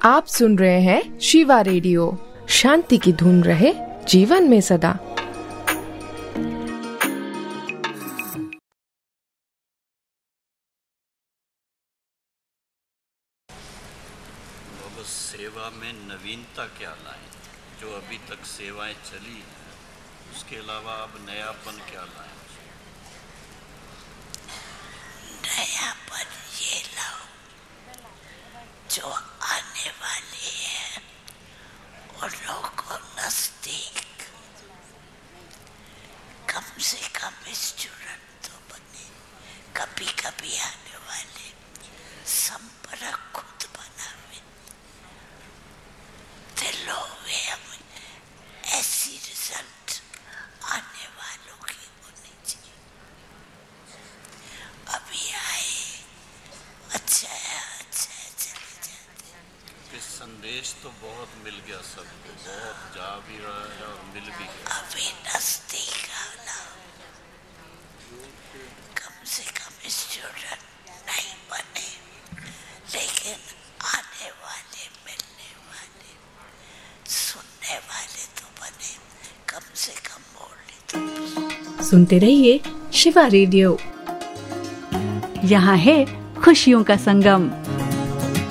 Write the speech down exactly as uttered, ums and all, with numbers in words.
आप सुन रहे हैं शिवा रेडियो। शांति की धुन रहे जीवन में सदा। अब सेवा में नवीनता क्या लाएं? जो अभी तक सेवाएं चली हैं, उसके अलावा अब नयापन क्या लाएं? नयापन ये लाओ जो आने वाली है और लोगों को नजदीक कम से कम स्टूडेंट तो बने, कभी कभी आने वाले संपर्क खुद बनावे, दिलों में ऐसी रिजल्ट आने वालों की होनी चाहिए। अभी आए अच्छा है, अच्छा है, चले जाते। इस संदेश तो बहुत मिल गया सबको, बहुत जा भी रहा है और मिल भी गया। अभी नजदीक आना, कम से कम स्टूडेंट नहीं बने, लेकिन आने वाले, मिलने वाले, सुनने वाले तो बने, कम से कम बोलने तो। सुनते रहिए शिवा रेडियो। यहाँ है खुशियों का संगम।